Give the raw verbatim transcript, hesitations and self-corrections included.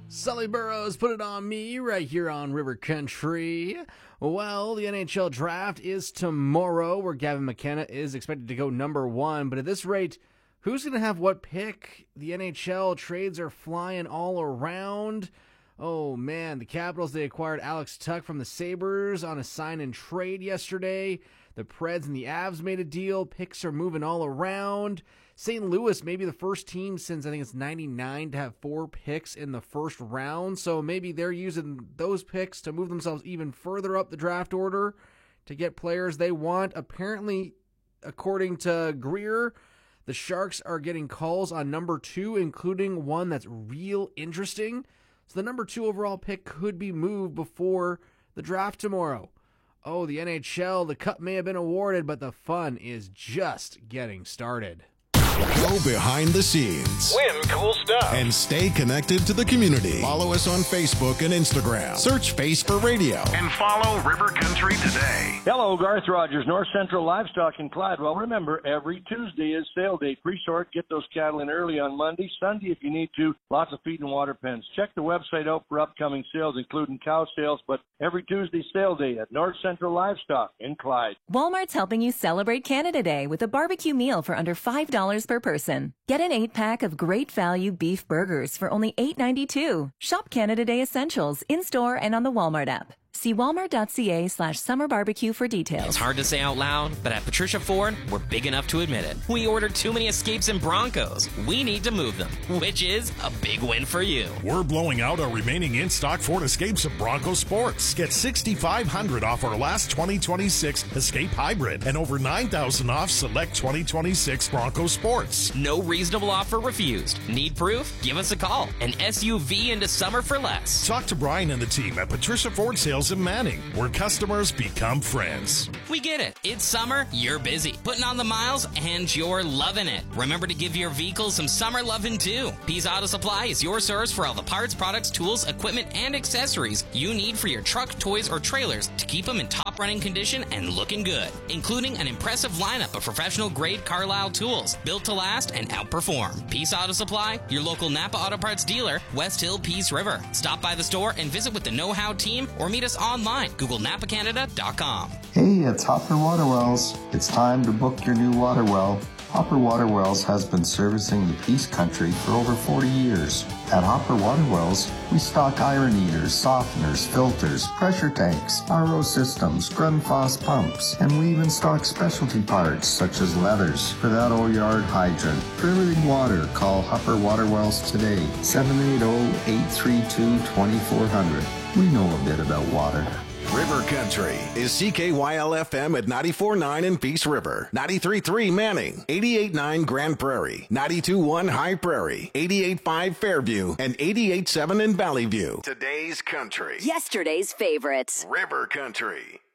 Sully Burrows, Put It On Me, right here on River Country. Well, the N H L draft is tomorrow, where Gavin McKenna is expected to go number one. But at this rate, who's going to have what pick? The N H L trades are flying all around. Oh, man, the Capitals, they acquired Alex Tuch from the Sabres on a sign-and-trade yesterday. The Preds and the Avs made a deal. Picks are moving all around. Saint Louis may be the first team since I think it's ninety-nine to have four picks in the first round. So maybe they're using those picks to move themselves even further up the draft order to get players they want. Apparently, according to Greer, the Sharks are getting calls on number two, including one that's real interesting. So the number two overall pick could be moved before the draft tomorrow. Oh, the N H L, the cup may have been awarded, but the fun is just getting started. Go behind the scenes. Win cool stuff. And stay connected to the community. Follow us on Facebook and Instagram. Search Face for Radio. And follow River Country today. Hello, Garth Rogers, North Central Livestock in Clyde. Well, remember, every Tuesday is sale day. Pre-sort, get those cattle in early on Monday. Sunday, if you need to, lots of feed and water pens. Check the website out for upcoming sales, including cow sales, but every Tuesday sale day at North Central Livestock in Clyde. Walmart's helping you celebrate Canada Day with a barbecue meal for under five dollars per person. Get an eight-pack of great value beef burgers for only eight ninety-two. Shop Canada Day Essentials in-store and on the Walmart app. See walmart.ca slash summer barbecue for details. It's hard to say out loud, but at Patricia Ford, we're big enough to admit it. We ordered too many Escapes and Broncos. We need to move them, which is a big win for you. We're blowing out our remaining in-stock Ford Escapes and Bronco Sports. Get six thousand five hundred dollars off our last twenty twenty-six Escape Hybrid and over nine thousand dollars off select twenty twenty-six Bronco Sports. No reasonable offer refused. Need proof? Give us a call. An S U V into summer for less. Talk to Brian and the team at Patricia Ford Sales in Manning, where customers become friends. We get it. It's summer, you're busy, putting on the miles, and you're loving it. Remember to give your vehicle some summer loving too. Pease Auto Supply is your source for all the parts, products, tools, equipment, and accessories you need for your truck, toys, or trailers to keep them in top running condition and looking good, including an impressive lineup of professional grade Carlisle tools built to last and outperform. Pease Auto Supply, your local Napa Auto Parts dealer, West Hill Peace River. Stop by the store and visit with the Know How team or meet us online. Google Napa Canada dot com. Hey, it's Hopper Water Wells. It's time to book your new water well. Hopper Water Wells has been servicing the Peace Country for over forty years. At Hopper Water Wells, we stock iron eaters, softeners, filters, pressure tanks, R O systems, Grundfos pumps, and we even stock specialty parts such as leathers for that old yard hydrant. For everything water, call Hopper Water Wells today, seven eight zero, eight three two, two four zero zero. We know a bit about water. River Country is C K Y L F M at ninety-four point nine in Peace River, ninety-three point three Manning, eighty-eight point nine Grand Prairie, ninety-two point one High Prairie, eighty-eight point five Fairview, and eighty-eight point seven in Valley View. Today's country. Yesterday's favorites. River Country.